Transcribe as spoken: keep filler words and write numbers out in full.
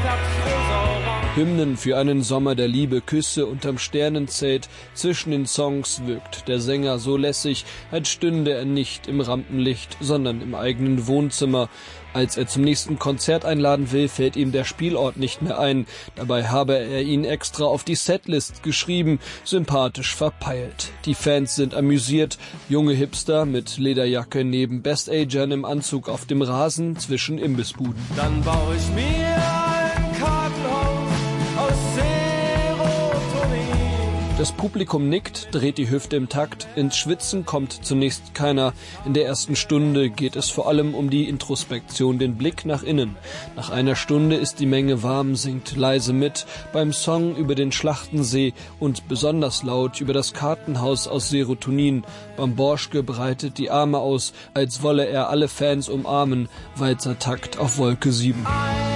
Hymnen für einen Sommer der Liebe, Küsse unterm Sternenzelt. Zwischen den Songs wirkt der Sänger so lässig, als stünde er nicht im Rampenlicht, sondern im eigenen Wohnzimmer. Als er zum nächsten Konzert einladen will, fällt ihm der Spielort nicht mehr ein. Dabei habe er ihn extra auf die Setlist geschrieben, sympathisch verpeilt. Die Fans sind amüsiert, junge Hipster mit Lederjacke neben Best-Agern im Anzug auf dem Rasen zwischen Imbissbuden. Dann baue ich mir ein Kartenhaus aus Serotonin. Das Publikum nickt, dreht die Hüfte im Takt. Ins Schwitzen kommt zunächst keiner. In der ersten Stunde geht es vor allem um die Introspektion, den Blick nach innen. Nach einer Stunde ist die Menge warm, singt leise mit beim Song über den Schlachtensee und besonders laut über das Kartenhaus aus Serotonin. Bamborschke breitet die Arme aus, als wolle er alle Fans umarmen. Walzer Takt auf Wolke sieben.